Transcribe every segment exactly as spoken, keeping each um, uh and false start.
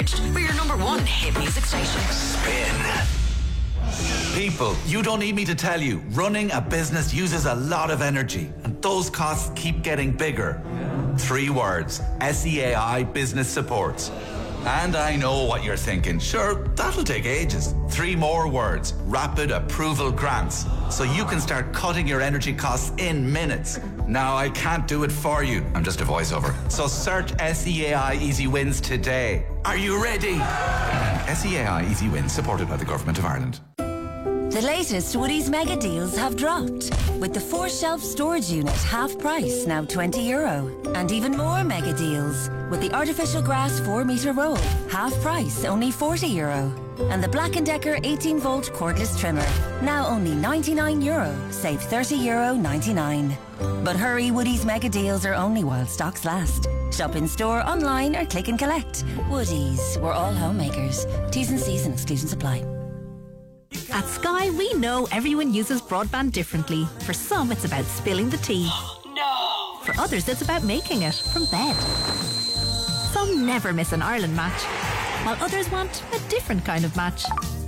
searched for your number one hit music station. Spin. People, you don't need me to tell you, running a business uses a lot of energy, and those costs keep getting bigger. Three words: S E A I Business Support. And I know what you're thinking. Sure, that'll take ages. Three more words: Rapid Approval Grants. So you can start cutting your energy costs in minutes. Now, I can't do it for you. I'm just a voiceover. So search S E A I Easy Wins today. Are you ready? S E A I Easy Wins, supported by the Government of Ireland. The latest Woodies mega deals have dropped, with the four shelf storage unit half price, now twenty euro. And even more mega deals, with the artificial grass four metre roll, half price, only forty euro. And the Black and Decker eighteen volt cordless trimmer, now only ninety-nine euro, save thirty euro ninety-nine. But hurry, Woodies mega deals are only while stocks last. Shop in store, online or click and collect. Woodies, we're all homemakers. T's and C's and exclusions apply. At Sky, we know everyone uses broadband differently. For some, it's about spilling the tea. No! For others, it's about making it from bed. Some never miss an Ireland match, while others want a different kind of match.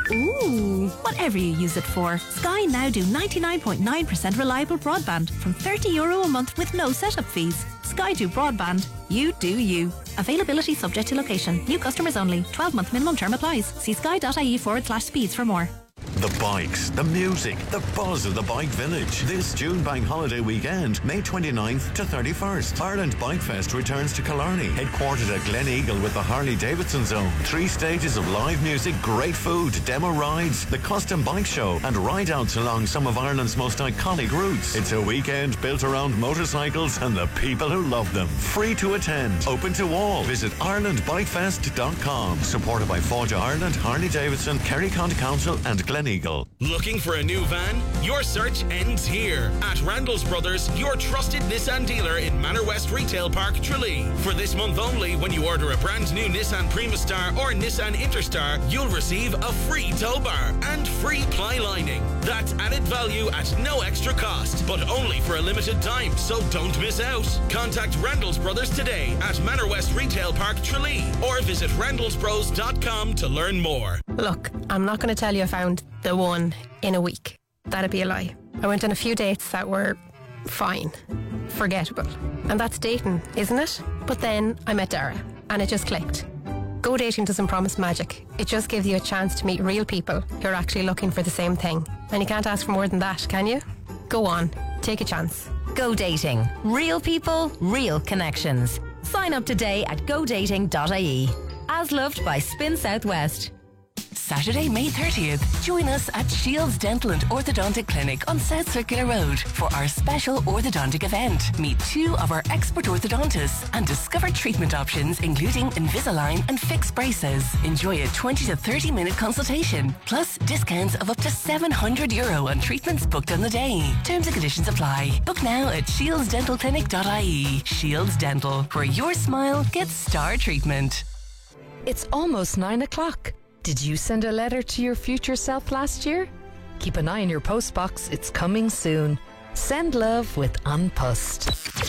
Ooh, whatever you use it for, Sky now do ninety-nine point nine percent reliable broadband from thirty euro a month with no setup fees. Sky do broadband. You do you. Availability subject to location. New customers only. twelve month minimum term applies. See sky.ie forward slash speeds for more. The bikes, the music, the buzz of the Bike Village. This June Bank Holiday weekend, May twenty-ninth to thirty-first. Ireland Bike Fest returns to Killarney, headquartered at Glen Eagle with the Harley Davidson Zone. Three stages of live music, great food, demo rides, the custom bike show, and ride-outs along some of Ireland's most iconic routes. It's a weekend built around motorcycles and the people who love them. Free to attend, open to all. Visit ireland bike fest dot com. Supported by Forja Ireland, Harley Davidson, Kerry County Council, and Glen Eagle. Looking for a new van? Your search ends here. At Randall's Brothers, your trusted Nissan dealer in Manor West Retail Park, Tralee. For this month only, when you order a brand new Nissan Primastar or Nissan Interstar, you'll receive a free tow bar and free ply lining. That's added value at no extra cost, but only for a limited time, so don't miss out. Contact Randall's Brothers today at Manor West Retail Park, Tralee, or visit randalls bros dot com to learn more. Look, I'm not going to tell you I found the one in a week. That'd be a lie. I went on a few dates that were fine, forgettable. And that's dating, isn't it? But then I met Dara, and it just clicked. Go dating doesn't promise magic. It just gives you a chance to meet real people who are actually looking for the same thing. And you can't ask for more than that, can you? Go on, take a chance. Go dating. Real people, real connections. Sign up today at go dating dot I E. As loved by Spin Southwest. Saturday, May thirtieth, join us at Shields Dental and Orthodontic Clinic on South Circular Road for our special orthodontic event. Meet two of our expert orthodontists and discover treatment options including Invisalign and fixed braces. Enjoy a twenty to thirty minute consultation, plus discounts of up to seven hundred euro on treatments booked on the day. Terms and conditions apply. Book now at shields dental clinic dot I E. Shields Dental, where your smile gets star treatment. It's almost nine o'clock. Did you send a letter to your future self last year? Keep an eye on your postbox. It's coming soon. Send love with An Post.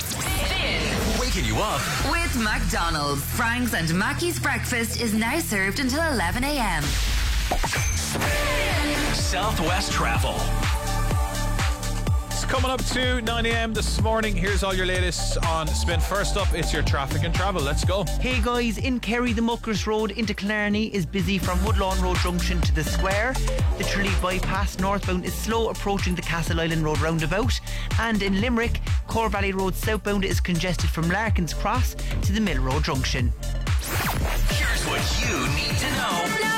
Waking you up With McDonald's. Frank's and Mackey's breakfast is now served until eleven a.m. Southwest Travel. Coming up to nine a.m. this morning, here's all your latest on Spin. First up, it's your traffic and travel. Let's go. Hey guys, in Kerry, the Muckers Road into Killarney is busy from Woodlawn Road Junction to the Square. The Tralee bypass northbound is slow approaching the Castle Island Road roundabout. And in Limerick, Core Valley Road southbound is congested from Larkins Cross to the Mill Road Junction. Here's what you need to know. Now.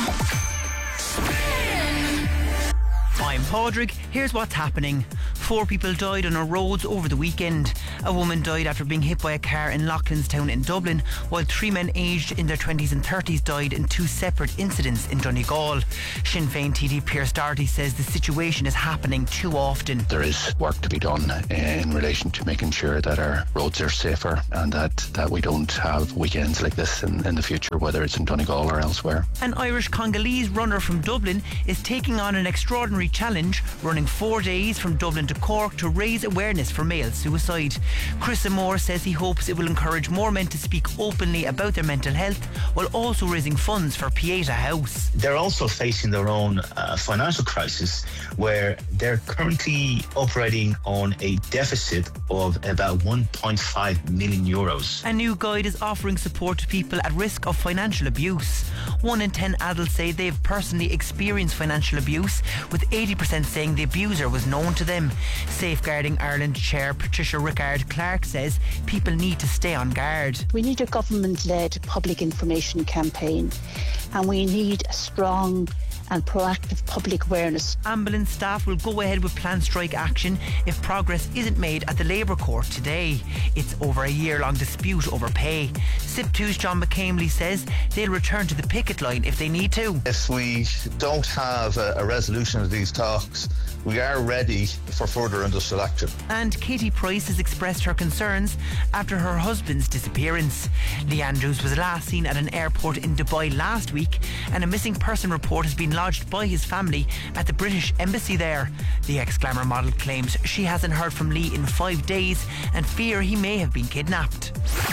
I'm Padraig. Here's what's happening. Four people died on our roads over the weekend. A woman died after being hit by a car in Loughlinstown in Dublin, while three men aged in their twenties and thirties died in two separate incidents in Donegal. Sinn Féin T D Pierce Doherty says the situation is happening too often. There is work to be done in relation to making sure that our roads are safer and that, that we don't have weekends like this in, in the future, whether it's in Donegal or elsewhere. An Irish Congolese runner from Dublin is taking on an extraordinary challenge, running four days from Dublin to Cork to raise awareness for male suicide. Chris Moore says he hopes it will encourage more men to speak openly about their mental health while also raising funds for Pieta House. They're also facing their own uh, financial crisis where they're currently operating on a deficit of about one point five million euros. A new guide is offering support to people at risk of financial abuse. One in ten adults say they've personally experienced financial abuse, with eighty percent saying the abuser was known to them. Safeguarding Ireland Chair Patricia Rickard-Clark says people need to stay on guard. We need a government-led public information campaign, and we need a strong and proactive public awareness. Ambulance staff will go ahead with planned strike action if progress isn't made at the Labour Court today. It's over a year-long dispute over pay. S I P two's John McCameley says they'll return to the picket line if they need to. If we don't have a, a resolution of these talks, we are ready for further industrial action. And Katie Price has expressed her concerns after her husband's disappearance. Lee Andrews was last seen at an airport in Dubai last week, and a missing person report has been lodged by his family at the British Embassy there. The ex-glamour model claims she hasn't heard from Lee in five days and fear he may have been kidnapped.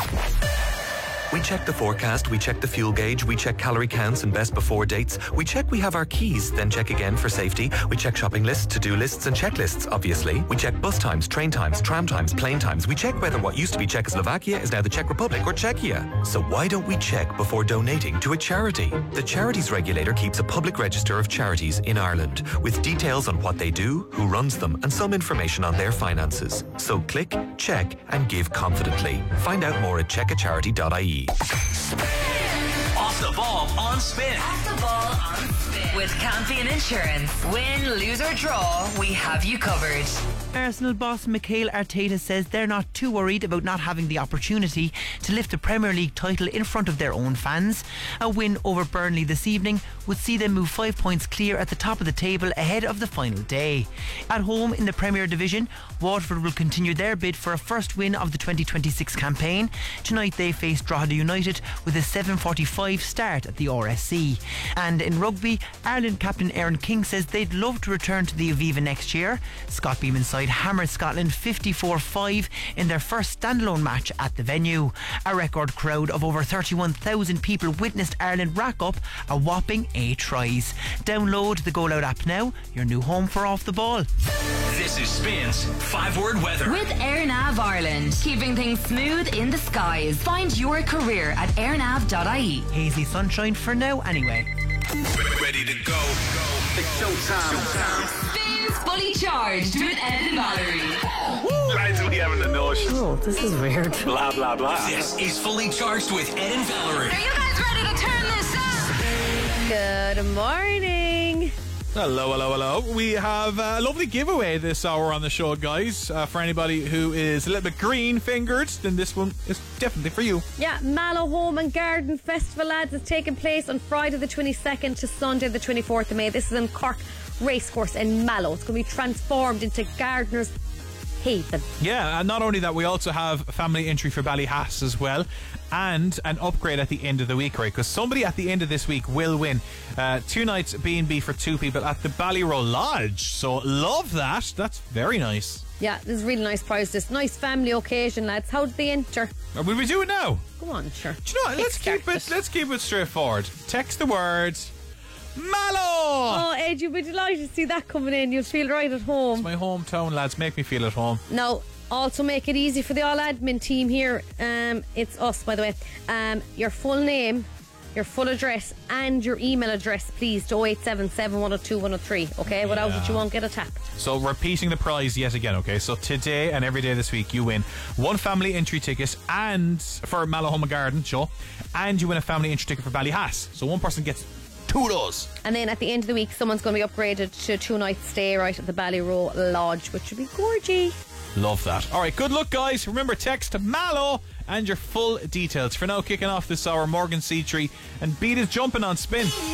We check the forecast, we check the fuel gauge, we check calorie counts and best before dates. We check we have our keys, then check again for safety. We check shopping lists, to-do lists and checklists, obviously. We check bus times, train times, tram times, plane times. We check whether what used to be Czechoslovakia is now the Czech Republic or Czechia. So why don't we check before donating to a charity? The Charities Regulator keeps a public register of charities in Ireland with details on what they do, who runs them and some information on their finances. So click, check and give confidently. Find out more at check a charity dot I E. Off the ball on Spin. Off the ball on Spin. With Campion Insurance. Win, lose or draw, we have you covered. Arsenal boss Mikel Arteta says they're not too worried about not having the opportunity to lift the Premier League title in front of their own fans. A win over Burnley this evening would see them move five points clear at the top of the table ahead of the final day. At home in the Premier Division, Waterford will continue their bid for a first win of the twenty twenty-six campaign. Tonight they face Drogheda United with a seven forty-five start at the R S C. And in rugby, Ireland captain Aaron King says they'd love to return to the Aviva next year. Scott Beeman's side hammered Scotland fifty-four five in their first standalone match at the venue. A record crowd of over thirty-one thousand people witnessed Ireland rack up a whopping eight tries. Download the Go Loud app now, your new home for Off the Ball. This is Spin's five-word weather. With AirNav Ireland, keeping things smooth in the skies. Find your career at airnav dot I E. Hazy sunshine for now anyway. Ready to go. go. It's showtime. Spins fully charged with Ed and Valerie. Lads, we having a notion. Oh, this is weird. Blah, blah, blah. This is Fully Charged with Ed and Valerie. Are you guys ready to turn this up? Good morning. Hello, hello, hello. We have a lovely giveaway this hour on the show, guys. Uh, for anybody who is a little bit green-fingered, then this one is definitely for you. Yeah, Mallow Home and Garden Festival, lads, is taking place on Friday the twenty-second to Sunday the twenty-fourth of May. This is in Cork Racecourse in Mallow. It's going to be transformed into Gardener's Haven. Yeah, and not only that, we also have family entry for Ballyhass as well, and an upgrade at the end of the week, right? Because somebody at the end of this week will win uh, two nights B and B for two people at the Ballyrow Lodge. So love that. That's very nice. Yeah, this is a really nice prize. This nice family occasion, lads. How did they enter? Will we do it now? Go on, sure. Do you know what? Let's keep it. Let's keep it straightforward. Text the word Mallow. Oh, Ed, you'll be delighted to see that coming in. You'll feel right at home. It's my hometown, lads. Make me feel at home. Now, also make it easy for the all admin team here. Um, it's us, by the way. Um, your full name, your full address, and your email address, please, to oh eight seven seven, one oh two, one oh three. Okay, without Yeah. it, you won't get a tap. So repeating the prize yet again, okay? So today and every day this week you win one family entry ticket and for Mallow Home and Garden show, and you win a family entry ticket for Ballyhass. So one person gets two of those. And then at the end of the week, someone's going to be upgraded to a two night stay right at the Ballyrow Lodge, which would be gorgy. Love that. All right, good luck, guys. Remember, text Mallow and your full details. For now, kicking off this hour, Morgan C three and Beat is jumping on Spin.